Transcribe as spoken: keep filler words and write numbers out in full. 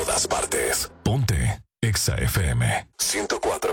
todas partes. Ponte Exa F M ciento cuatro